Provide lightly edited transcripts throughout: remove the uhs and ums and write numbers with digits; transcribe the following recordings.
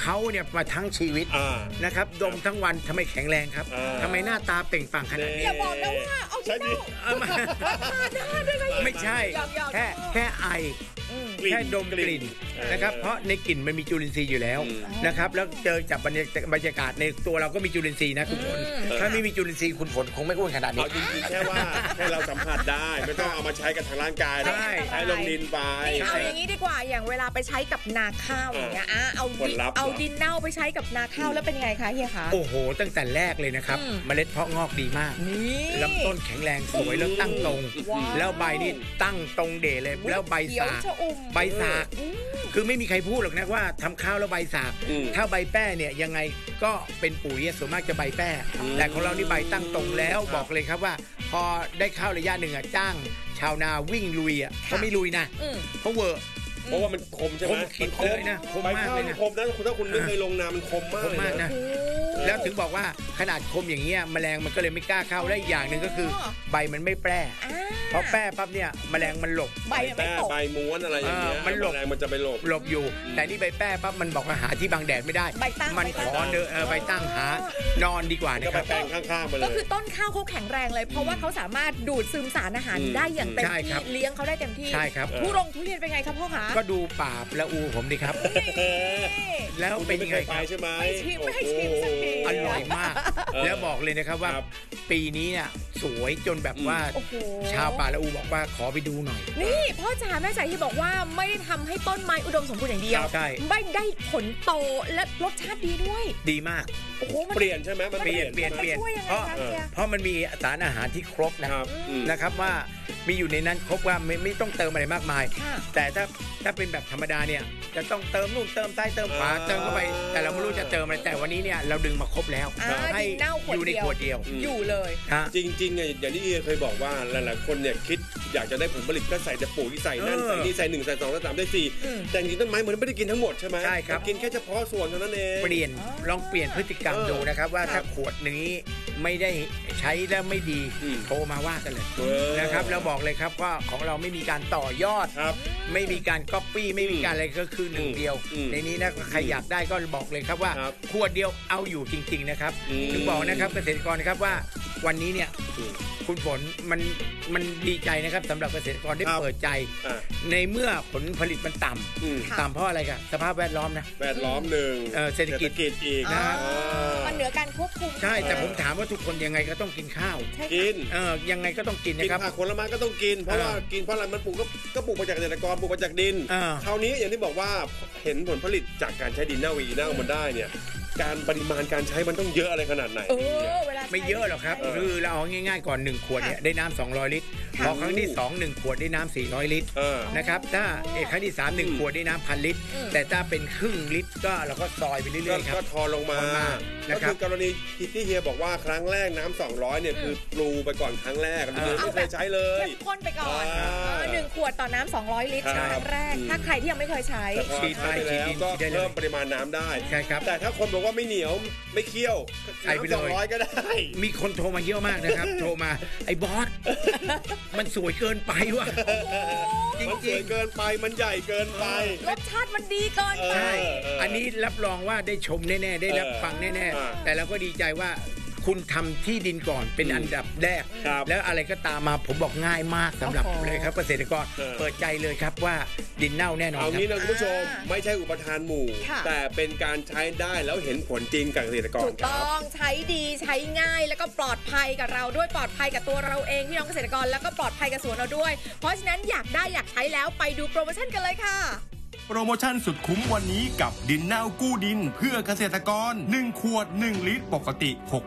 เขาเนี่ยมาทั้งชีวิตนะครับดมทั้งวันทำไมแข็งแรงครับทำไมหน้าตาเปล่งปลั่งขนาดนี้อย่าบอกนะว่าเอาที่เน่าไม่ใช่แค่ไอแค่ดมกลิ่นนะครับเพราะในกลิ่นมันมีจุลินทรีย์อยู่แล้วนะครับแล้วเจอจากบรรยากาศในตัวเราก็มีจุลินทรีย์นะคุณฝนถ้าไม่มีจุลินทรีย์คุณฝนคงไม่อ้วนขนาดนี้จริงๆแค่ว่าให้เราสัมผัสได้ไม่ต้องเอามาใช้กับทางร่างกายใช้ลงดินไปเอาอย่างนี้ดีกว่าอย่างเวลาไปใช้กับนาข้าวอย่างเงี้ยเอาดินเน่าไปใช้กับนาข้าวแล้วเป็นไงคะเฮียคะโอ้โหตั้งแต่แรกเลยนะครับเมล็ดเพาะงอกดีมากลำต้นแข็งแรงสวยแล้วตั้งตรงแล้วใบนี่ตั้งตรงเด่เลยแล้วใบสากคือไม่มีใครพูดหรอกนะว่าทำข้าวแล้วใบสากถ้าใบแป้เนี่ยยังไงก็เป็นปุ๋ยส่วนมากจะใบแป้แต่ของเรานี่ใบตั้งตรงแล้วบอกเลยครับว่าพอได้ข้าวระยะหนึ่งจ้างชาวนาวิ่งลุยเขาไม่ลุยนะเขาเวอร์เพราะว่ามันคมใช่ไหมมันคมเลยนะคมมากเลยนะคมนะถ้าคุณไม่เคยลงนามันคมมากนะแล้วถึงบอกว่าขนาดคมอย่างเงี้ยแมลงมันก็เลยไม่กล้าเข้าและอีกอย่างหนึ่งก็คือใบมันไม่แปรเพราะแปรปั๊บเนี่ยแมลงมันหลบใบแปรใบม้วนอะไรอย่างเงี้ยมันหลบมันจะไปหลบอยู่แต่นี่ใบแปรปั๊บมันบอกว่าหาที่บังแดดไม่ได้มันขอเดินใบตั้งหานอนดีกว่านะครับแปลงข้างๆไปเลยก็คือต้นข้าวเขาแข็งแรงเลยเพราะว่าเขาสามารถดูดซึมสารอาหารได้อย่างเต็มที่เลี้ยงเขาได้เต็มที่ใช่ครับทุเรียนเป็นไงครับพ่อคะก็ดูป่าละอูผมดิครับแล้วเป็นยังไงครับใช่ไหมไม่ให้ชิมสักทีอร่อยมากแล้วบอกเลยนะครับว่าปีนี้เนี่ยสวยจนแบบว่าชาวป่าละอูบอกว่าขอไปดูหน่อยนี่พ่อจ๋าแม่จ๋าที่บอกว่าไม่ได้ทำให้ต้นไม้อุดมสมบูรณ์อย่างเดียวไม่ได้ผลโตและรสชาติดีด้วยดีมากเปลี่ยนใช่ไหมมันเปลี่ยนเพราะมันมีสารอาหารที่ครบนะครับว่ามีอยู่ในนั้นครบว่าไม่ต้องเติมอะไรมากมายแต่ถ้าเป็นแบบธรรมดาเนี่ยจะต้องเติมนู่นเติมใต้เติมขวาเติมเข้าไปแต่เราไม่รู้จะเติมอะไรแต่วันนี้เนี่ยเราดึงมาครบแล้วให้อยู่ในขวดเดียวอยู่เลยจริงๆไงอย่างที่เคยบอกว่าหลายๆคนเนี่ยคิดอยากจะได้ผลผลิตก็ใส่แต่ปุ๋ยใส่นั่นใส่นี่ใส่1ใส่2ใส่3ใส่4แต่จริงต้นไม้มันไม่ได้กินทั้งหมดใช่ไหมใช่ครับกินแค่เฉพาะส่วนเท่านั้นเองลองเปลี่ยนพฤติกรรมดูนะครับว่าถ้าขวดนี้ไม่ได้ใช้แล้วไม่ดีโทรมาว่ากันเลยนะครับเราบอกเลยครับว่าของเราไม่มีการต่อยอดไม่มีการก๊อปปี้ไม่มีการอะไรก็คือหนึ่งเดียวในนี้นะใครอยากได้ก็บอกเลยครับว่าขวดเดียวเอาอยู่จริงๆนะครับถึงบอกนะครับเกษตรกรนะครับว่าวันนี้เนี่ยคุณฝนมันดีใจนะครับสำหรับเกษตรกรที่เปิดใจในเมื่อผลผลิตมันต่ำเพราะอะไรกันสภาพแวดล้อมนะแวดล้อมหนึ่งเศรษฐกิจอีกนะครับมันเหนือการควบคุมใช่แต่ผมถามว่าทุกคนยังไงก็ต้องกินข้าวกินยังไงก็ต้องกินนะครับผักผลไม้ก็ต้องกินเพราะว่ากินเพราะอะไรมันปลูกก็ปลูกมาจากเกษตรกรปลูกมาจากดินคราวนี้อย่างที่บอกว่าเห็นผลผลิตจากการใช้ดินเน่าอีเน่ามันได้เนี่ยการปริมาณการใช้มันต้องเยอะอะไรขนาดไหนไม่เยอะหรอกครับคือเราเอาง่ายๆก่อน1ขวดเนี่ยได้น้ำ200 ลิตรพอครั้งที่2 1ขวดได้น้ำ400 ลิตรนะครับถ้าครั้งที่3 1ขวดได้น้ำ1,000 ลิตรแต่ถ้าเป็นครึ่งลิตรก็เราก็ซอยไปเรื่อยๆครับก็ทอลงมาก็คือกรณีที่เฮียบอกว่าครั้งแรกน้ำ200เนี่ยคือปลูไปก่อนครั้งแรกไม่เคยใช้เลยเข้มข้นไปก่อน1ขวดต่อน้ำ200 ลิตรครั้งแรกถ้าใครที่ยังไม่เคยใช้ฉีดไปแล้วก็เพิ่มปริมาณน้ำได้ใช่ครับแต่ถ้าคนบอกว่าไม่เหนียวไม่เคี่ยวใส่ไปเลย 200ก็ได้มีคนโทรมาเยอะมากนะครับโทรมาไอ้บอสมันสวยเกินไปว่ะจริงๆมันสวยเกินไปมันใหญ่เกินไปรสชาติมันดีเกินไปอันนี้รับรองว่าได้ชมแน่ๆได้รับฟังแน่ๆแต่เราก็ดีใจว่าคุณทำที่ดินก่อนเป็นอันดับแรกแล้วอะไรก็ตามมาผมบอกง่ายมากสำหรับเลยครับเกษตรกรเปิดใจเลยครับว่าดินเน่าแน่นอนเอางี้นะคุณผู้ชมไม่ใช่อุปทานหมู่แต่เป็นการใช้ได้แล้วเห็นผลจริงกับเกษตรกรถูกต้องใช้ดีใช้ง่ายแล้วก็ปลอดภัยกับเราด้วยปลอดภัยกับตัวเราเองพี่น้องเกษตรกรแล้วก็ปลอดภัยกับสวนเราด้วยเพราะฉะนั้นอยากได้อยากใช้แล้วไปดูโปรโมชั่นกันเลยค่ะโปรโมชั่นสุดคุ้มวันนี้กับดินเน่ากู้ดินเพื่อเกษตรกร1ขวด1ลิตรปกติ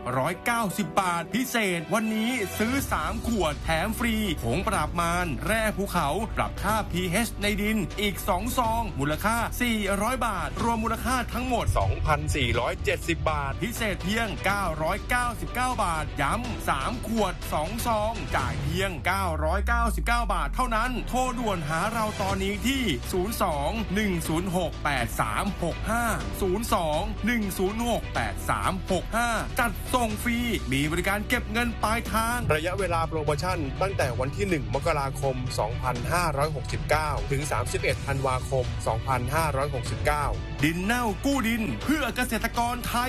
690 บาทพิเศษวันนี้ซื้อ3ขวดแถมฟรีผงปราบมารแร่ภูเขาปรับค่า pH ในดินอีก2ซองมูลค่า400 บาทรวมมูลค่าทั้งหมด 2,470 บาทพิเศษเพียง999 บาทย้ำ3ขวด2ซองจ่ายเพียง999 บาทเท่านั้นโทรด่วนหาเราตอนนี้ที่02 จัดส่งฟรีมีบริการเก็บเงินปลายทางระยะเวลาโปรโมชั่นตั้งแต่วันที่1มกราคม2569ถึง31ธันวาคม2569 ดินเน่ากู้ดินเพื่อเกษตรกรไทย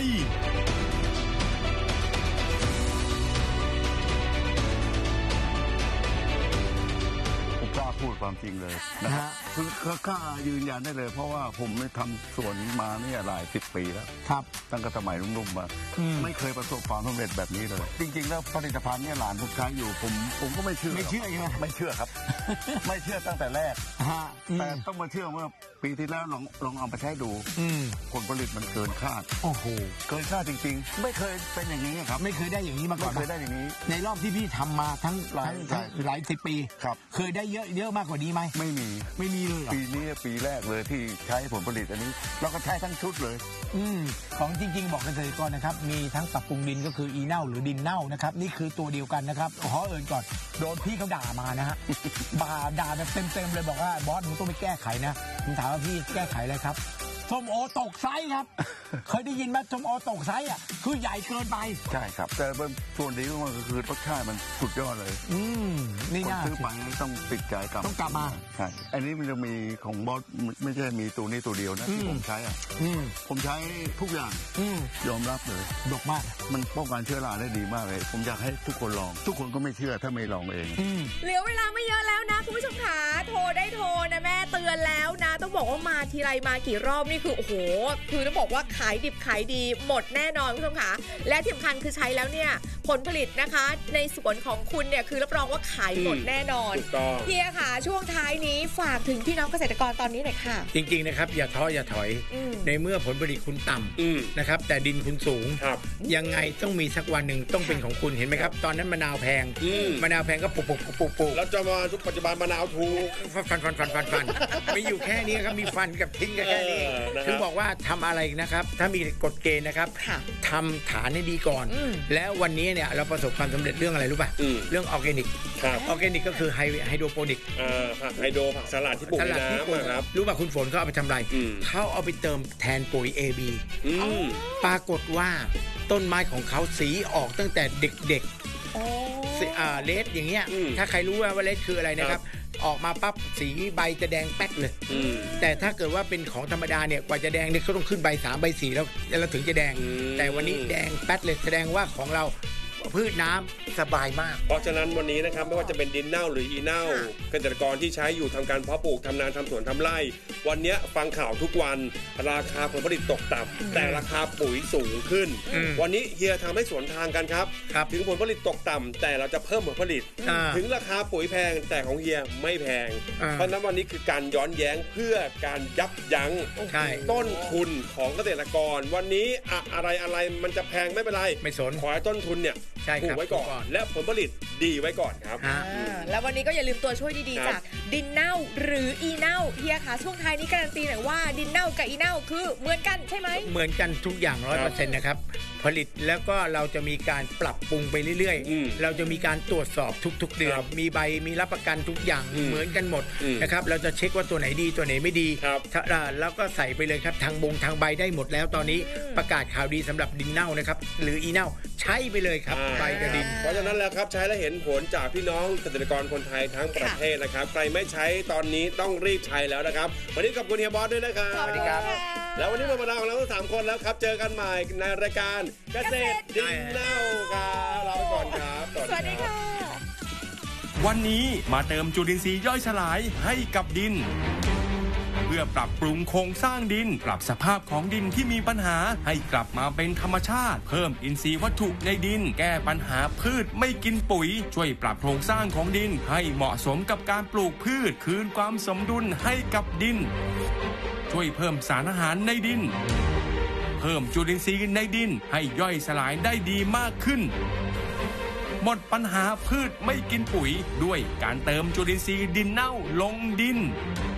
พูดความจริงเลยนะฮะคือข้ายืนยันได้เลยเพราะว่าผมได้ทำสวนมาเนี่ยหลาย10 ปีแล้วครับตั้งแต่สมัยนุ่มๆมาไม่เคยประสบความสำเร็จแบบนี้เลยจริงๆแล้วผลิตภัณฑ์เนี่ยหลานผมใช้อยู่ผมก็ไม่เชื่อใช่ไหมไม่เชื่อครับ ไม่เชื่อตั้งแต่แรกแต่ต้องมาเชื่อเมื่อปีที่แล้วลองเอาไปใช้ดูผลผลิตมันเกินคาดโอ้โหเกินคาดจริงๆไม่เคยเป็นอย่างนี้ครับไม่เคยได้อย่างนี้มาก่อนไม่เคยได้อย่างนี้ในรอบที่พี่ทำมาทั้งหลาย10 ปีครับเคยได้เยอะมากกว่านี้ไหมไม่มีเลยปีนี้ปีแรกเลยที่ใช้ผลผลิตอันนี้เราก็ใช้ทั้งชุดเลยของจริงๆบอกเกษตรกรนะครับมีทั้งปรับปรุงดินก็คืออีเน่าหรือดินเน่านะครับนี่คือตัวเดียวกันนะครับขอเอ่ยก่อนโดนพี่เขาด่ามานะฮะด่าแบบเต็มเลยบอกว่าบอสหนูต้องไปแก้ไขนะผมถามว่าพี่แก้ไขอะไรครับส้มโอตกไซส์ครับเคยได้ยินไหมส้มโอตกไซส์อ่ะคือใหญ่เกินไปใช่ครับแต่ส่วนดีมันก็คือรสชาติมันสุดยอดเลยนี่น่าซื้อไปต้องติดใจกลับต้องกลับมาใช่อันนี้มันจะมีของบอสไม่ใช่มีตัวนี้ตัวเดียวนะที่ผมใช้อ่ะผมใช้ทุกอย่างยอมรับเลยดกมากมันป้องกันเชื้อราได้ดีมากเลยผมอยากให้ทุกคนลองทุกคนก็ไม่เชื่อถ้าไม่ลองเองเหลือเวลาไม่เยอะแล้วนะคุณผู้ชมขาโทรได้โทรนะแม่เตือนแล้วนะต้องบอกว่ามาทีไรมากี่รอบนี่คือโอ้โหคือต้องบอกว่าขายดิบขายดีหมดแน่นอนคุณผู้ชมขาและที่สำคัญคือใช้แล้วเนี่ยผลผลิตนะคะในสวนของคุณเนี่ยคือรับรองว่าขายหมดแน่นอนเฮียค่ะช่วงท้ายนี้ฝากถึงพี่น้องเกษตรกรตอนนี้หน่อยค่ะจริงๆนะครับอย่าท้ออย่าถอยในเมื่อผลผลิตคุณต่ำนะครับแต่ดินคุณสูงยังไงต้องมีสักวันหนึ่งต้องเป็นของคุณเห็นไหมครับตอนนั้นมะนาวแพงก็ปลูกแล้วจะมาทุกปัจจุบันมะนาวถูกฟันไม่อยู่แค่นี้ครับมีฟันกับทิ้งแค่นี้ถึงบอกว่าทำอะไรนะครับถ้ามีกฎเกณฑ์นะครับทำฐานให้ดีก่อนแล้ววันนี้เนี่ยเราประสบความสำเร็จเรื่องอะไรรู้ป่ะเรื่องออร์แกนิกก็คือไฮโดรโปนิกไฮโดรผักสลัดที่ปลูกในน้ำครับรู้ป่ะคุณฝนเขาเอาไปทำอะไรเขาเอาไปเติมแทนปุ๋ย AB ปรากฏว่าต้นไม้ของเขาสีออกตั้งแต่เด็กๆเลดอย่างเงี้ยถ้าใครรู้ว่าเลดคืออะไรนะครับออกมาปั๊บสีใบจะแดงแป๊ดเลยแต่ถ้าเกิดว่าเป็นของธรรมดาเนี่ยกว่าจะแดงเนี่ยเขาต้องขึ้นใบ3ใบ4แล้วถึงจะแดงแต่วันนี้แดงแป๊ดเลยแสดงว่าของเราพืชน้ำสบายมากเพราะฉะนั้นวันนี้นะครับไม่ว่าจะเป็นดินเน่าหรืออีเน่าเกษตรกรที่ใช้อยู่ทำการเพาะปลูกทำนาทำสวนทำไร่วันนี้ฟังข่าวทุกวันราคาผลผลิตตกต่ำแต่ราคาปุ๋ยสูงขึ้นวันนี้เฮียทำให้สวนทางกันครับถึงผลผลิตตกต่ำแต่เราจะเพิ่มผลผลิตถึงราคาปุ๋ยแพงแต่ของเฮียไม่แพงเพราะนั้นวันนี้คือการย้อนแย้งเพื่อการยับยั้งต้นทุนของเกษตรกรวันนี้อะไรมันจะแพงไม่เป็นไรไม่สนขอให้ต้นทุนเนี่ยปลูกไว้ก่อนและผลผลิตดีไว้ก่อนครับแล้ววันนี้ก็อย่าลืมตัวช่วยดีๆจากดินเน่าหรืออีเน่าเฮียค่ะช่วงท้ายนี้การันตีหน่อยว่าดินเน่ากับอีเน่าคือเหมือนกันใช่ไหมเหมือนกันทุกอย่าง 100% นะครับผลิตแล้วก็เราจะมีการปรับปรุงไปเรื่อยๆเราจะมีการตรวจสอบทุกๆเดือนมีใบมีรับประกันทุกอย่างเหมือนกันหมดนะครับเราจะเช็คว่าตัวไหนดีตัวไหนไม่ดีแล้วก็ใส่ไปเลยครับทางใบได้หมดแล้วตอนนี้ประกาศข่าวดีสำหรับดินเน่านะครับหรืออีเน่าใช้ไปเลยครับใบกระดินเพราะฉะนั้นแล้วครับใช้แล้วเห็นผลจากพี่น้องเกษตรกรคนไทยทั้งประเทศนะครับใครไม่ใช้ตอนนี้ต้องรีบใช้แล้วนะครับวันนี้ขอบคุณเฮียบอสด้วยนะครับสวัสดีครับแล้ววันนี้หมดเวลาของเราทั้ง3คนแล้วครับเจอกันใหม่ในรายการเกษตรดินเน่าครับลาไปก่อนครับสวัสดีค่ะวันนี้มาเติมจุลินทรีย์ย่อยสลายให้กับดินเพื่อปรับปรุงโครงสร้างดินปรับสภาพของดินที่มีปัญหาให้กลับมาเป็นธรรมชาติเพิ่มอินทรีย์วัตถุในดินแก้ปัญหาพืชไม่กินปุ๋ยช่วยปรับโครงสร้างของดินให้เหมาะสมกับการปลูกพืชคืนความสมดุลให้กับดินช่วยเพิ่มสารอาหารในดินเพิ่มจุลินทรีย์ในดินให้ย่อยสลายได้ดีมากขึ้นหมดปัญหาพืชไม่กินปุ๋ยด้วยการเติมจุลินทรีย์ดินเน่าลงดิน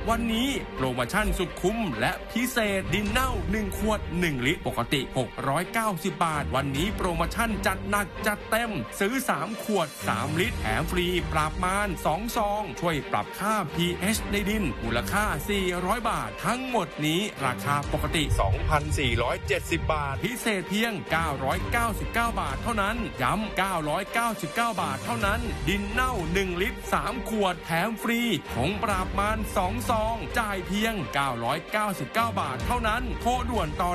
วันนี้โปรโมชั่นสุดคุ้มและพิเศษดินเน่า1ขวด1ลิตรปกติ690 บาทวันนี้โปรโมชั่นจัดหนักจัดเต็มซื้อ3ขวด3ลิตรแถมฟรีปราบมาร2ซองช่วยปรับค่า pH ในดินมูลค่า400 บาททั้งหมดนี้ราคาปกติ 2,470 บาทพิเศษเพียง999 บาทเท่านั้นย้ำ999 บาทเท่านั้นดินเน่า1ลิตร3ขวดแถมฟรีผงปราบมาร2ซองจ่ายเพียง999 บาทเท่านั้นโทรด่วนต่อ